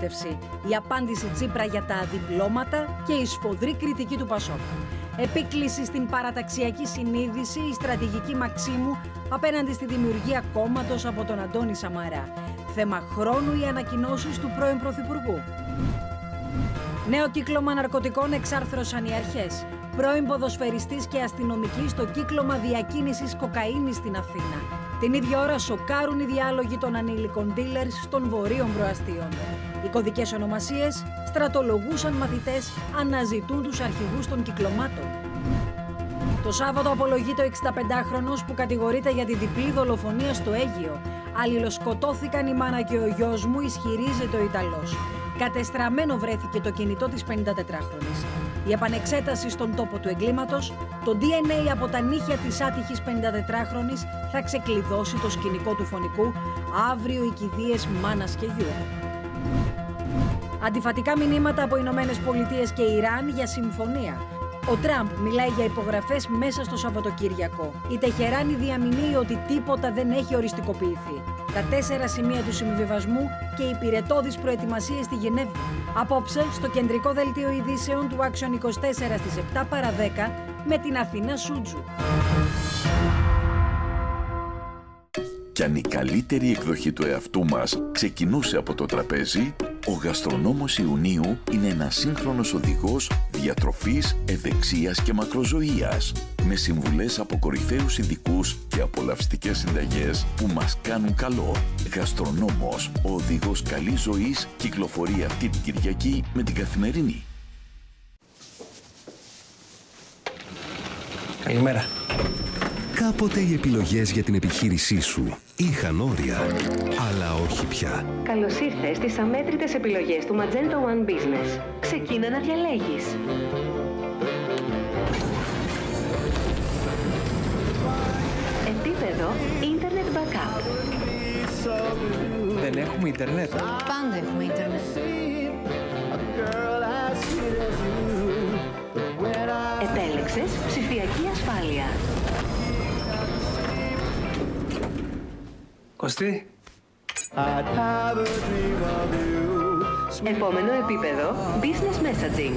αντιπολίτευση, η απάντηση Τσίπρα για τα διπλώματα και η σφοδρή κριτική του Πασόκ. Επίκληση στην παραταξιακή συνείδηση, η στρατηγική Μαξίμου απέναντι στη δημιουργία κόμματος από τον Αντώνη Σαμαρά. Θέμα χρόνου οι ανακοινώσεις του πρώην Πρωθυπουργού. Νέο κύκλωμα ναρκωτικών εξάρθρωσαν οι αρχές. Πρώην ποδοσφαιριστής και αστυνομική στο κύκλωμα διακίνησης κοκαίνης στην Αθήνα. Την ίδια ώρα σοκάρουν οι διάλογοι των ανήλικων dealers των βορείων προαστίων. Οι κωδικές ονομασίες στρατολογούσαν μαθητές, αναζητούν τους αρχηγούς των κυκλωμάτων. Το Σάββατο απολογείται ο 65χρονος που κατηγορείται για τη διπλή δολοφονία στο Αίγυο. Αλληλοσκοτώθηκαν η μάνα και ο γιος μου, ισχυρίζεται ο Ιταλός. Κατεστραμμένο βρέθηκε το κινητό της 54χρονης. Η επανεξέταση στον τόπο του εγκλήματος, το DNA από τα νύχια της άτυχης 54χρονης θα ξεκλειδώσει το σκηνικό του φωνικού, αύριο οι κηδείες μάνας και γιου. Αντιφατικά μηνύματα από Ηνωμένες Πολιτείες και Ιράν για συμφωνία. Ο Τραμπ μιλάει για υπογραφές μέσα στο Σαββατοκύριακο. Η Τεχεράνη διαμηνύει ότι τίποτα δεν έχει οριστικοποιηθεί. Τα 4 σημεία του συμβιβασμού και οι υπηρετώδεις προετοιμασίες στη Γενέβη. Απόψε, στο κεντρικό δελτίο ειδήσεων του Action 24 στις 7 παρά 10 με την Αθηνά Σούτζου. Κι αν η καλύτερη εκδοχή του εαυτού μας ξεκινούσε από το τραπέζι, ο Γαστρονόμος Ιουνίου είναι ένας σύγχρονος οδηγός διατροφής, ευεξίας και μακροζωίας, με συμβουλές από κορυφαίους ειδικούς και απολαυστικές συνταγές που μας κάνουν καλό. Γαστρονόμος, ο οδηγός καλής ζωής, κυκλοφορεί αυτή την Κυριακή με την Καθημερινή. Καλημέρα. Κάποτε οι επιλογές για την επιχείρησή σου είχαν όρια, αλλά όχι πια. Καλώς ήρθες στις αμέτρητες επιλογές του Magento One Business. Ξεκίνα να διαλέγεις. Επίπεδο Internet Backup. Δεν έχουμε ίντερνετ. Πάντα έχουμε ίντερνετ. Επέλεξες ψηφιακή ασφάλεια. Κωστή. Επόμενο επίπεδο Business Messaging.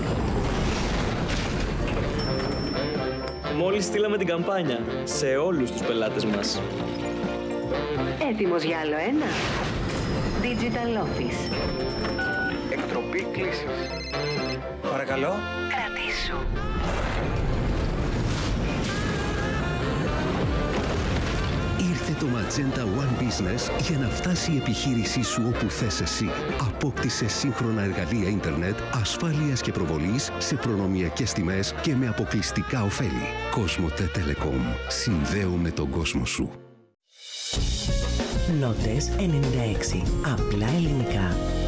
Μόλις στείλαμε την καμπάνια σε όλους τους πελάτες μας. Έτοιμος για άλλο ένα? Digital Office. Εκτροπή κλήσης. Παρακαλώ. Κρατήσου. Ήρθε το Magenta One Business για να φτάσει η επιχείρησή σου όπου θες εσύ. Απόκτησε σύγχρονα εργαλεία ίντερνετ, ασφάλειας και προβολής σε προνομιακές τιμές και με αποκλειστικά ωφέλη. Κοσμοτέ Telecom. Συνδέουμε τον κόσμο σου. Νότες 96. Απλά ελληνικά.